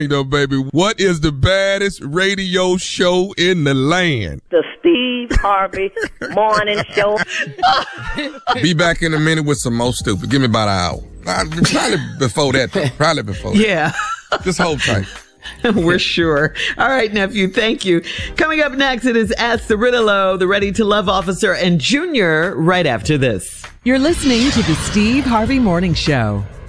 You know, baby, what is the baddest radio show in the land? The Steve Harvey Morning Show. Be back in a minute with some more stupid. Give me about an hour. Probably before that. Probably before that. Yeah. Just hold tight. We're sure. All right, nephew, thank you. Coming up next, it is Ask the Riddle-O, the Ready to Love officer, and Junior right after this. You're listening to the Steve Harvey Morning Show.